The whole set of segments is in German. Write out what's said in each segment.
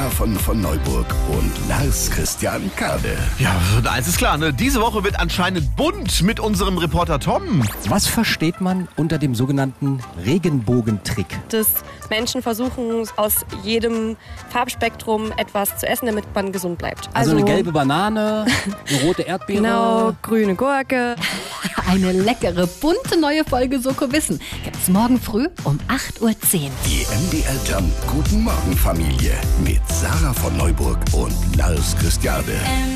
Sarah von Neuburg und Lars Christian Kade. Ja, eins ist klar, ne? Diese Woche wird anscheinend bunt mit unserem Reporter Tom. Was versteht man unter dem sogenannten Regenbogentrick? Dass Menschen versuchen, aus jedem Farbspektrum etwas zu essen, damit man gesund bleibt. Also eine gelbe Banane, eine rote Erdbeere. Genau, grüne Gurke. Eine leckere, bunte neue Folge Soko Wissen gibt's morgen früh um 8:10 Uhr. Die MDR Jump Guten Morgen Familie mit Sarah von Neuburg und Lars Christiane.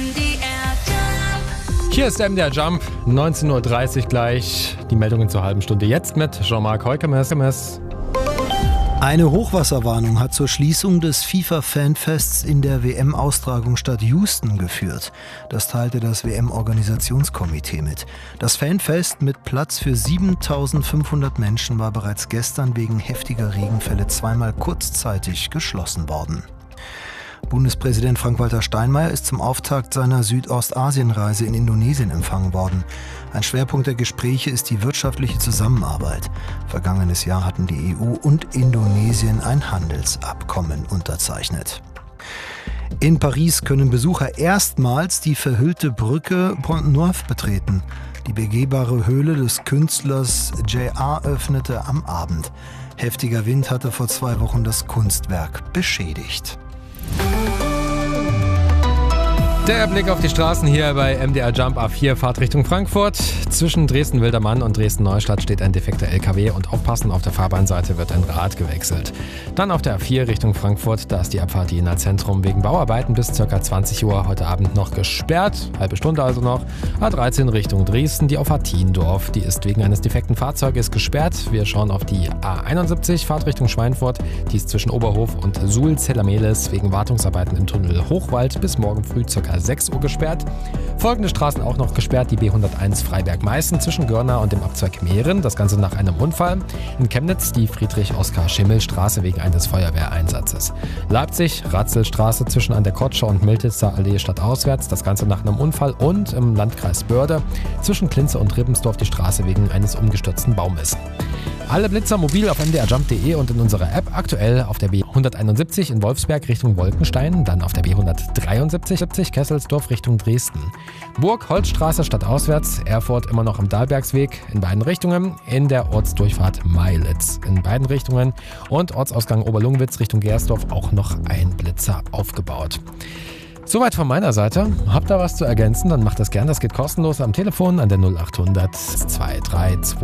Hier ist MDR Jump, 19:30 Uhr gleich. Die Meldungen zur halben Stunde jetzt mit Jean-Marc Heukemes. Eine Hochwasserwarnung hat zur Schließung des FIFA-Fanfests in der WM-Austragungsstadt Houston geführt. Das teilte das WM-Organisationskomitee mit. Das Fanfest mit Platz für 7.500 Menschen war bereits gestern wegen heftiger Regenfälle zweimal kurzzeitig geschlossen worden. Bundespräsident Frank-Walter Steinmeier ist zum Auftakt seiner Südostasienreise in Indonesien empfangen worden. Ein Schwerpunkt der Gespräche ist die wirtschaftliche Zusammenarbeit. Vergangenes Jahr hatten die EU und Indonesien ein Handelsabkommen unterzeichnet. In Paris können Besucher erstmals die verhüllte Brücke Pont Neuf betreten. Die begehbare Höhle des Künstlers J.R. öffnete am Abend. Heftiger Wind hatte vor 2 Wochen das Kunstwerk beschädigt. Der Blick auf die Straßen hier bei MDR Jump A4, Fahrt Richtung Frankfurt. Zwischen Dresden-Wildermann und Dresden-Neustadt steht ein defekter LKW und aufpassen, auf der Fahrbahnseite wird ein Rad gewechselt. Dann auf der A4 Richtung Frankfurt, da ist die Abfahrt Jena Zentrum wegen Bauarbeiten bis ca. 20 Uhr heute Abend noch gesperrt. Halbe Stunde also noch. A13 Richtung Dresden, die Auffahrt Thiendorf, die ist wegen eines defekten Fahrzeuges gesperrt. Wir schauen auf die A71, Fahrt Richtung Schweinfurt, die ist zwischen Oberhof und Suhl-Zellameles wegen Wartungsarbeiten im Tunnel Hochwald bis morgen früh ca. 6 Uhr gesperrt. Folgende Straßen auch noch gesperrt, die B101 Freiberg-Meißen zwischen Görna und dem Abzweig Mehren, das Ganze nach einem Unfall. In Chemnitz die Friedrich-Oskar-Schimmel-Straße wegen eines Feuerwehreinsatzes. Leipzig, Ratzelstraße zwischen an der Kotscher und Miltitzer Allee stadtauswärts, das Ganze nach einem Unfall. Und im Landkreis Börde zwischen Klinze und Rippensdorf die Straße wegen eines umgestürzten Baumes. Alle Blitzer mobil auf mdrjump.de und in unserer App, aktuell auf der B171 in Wolfsberg Richtung Wolkenstein, dann auf der B173 Kesselsdorf Richtung Dresden. Burg, Holzstraße stadtauswärts, Erfurt immer noch am Dahlbergsweg in beiden Richtungen, in der Ortsdurchfahrt Meilitz in beiden Richtungen und Ortsausgang Oberlungwitz Richtung Gersdorf auch noch ein Blitzer aufgebaut. Soweit von meiner Seite. Habt ihr was zu ergänzen, dann macht das gern. Das geht kostenlos am Telefon an der 0800 232